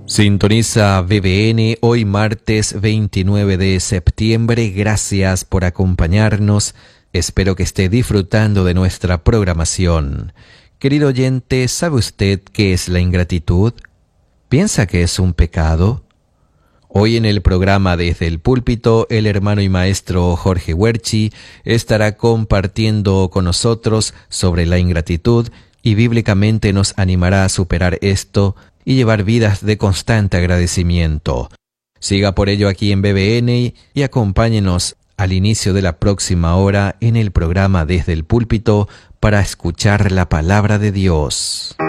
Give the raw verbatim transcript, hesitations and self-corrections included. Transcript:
Sintoniza B B N hoy martes veintinueve de septiembre. Gracias por acompañarnos. Espero que esté disfrutando de nuestra programación. Querido oyente, ¿sabe usted qué es la ingratitud? ¿Piensa que es un pecado? Hoy en el programa Desde el Púlpito, el hermano y maestro Jorge Huerchi estará compartiendo con nosotros sobre la ingratitud y bíblicamente nos animará a superar esto y llevar vidas de constante agradecimiento. Siga por ello aquí en B B N y acompáñenos al inicio de la próxima hora en el programa Desde el Púlpito para escuchar la palabra de Dios.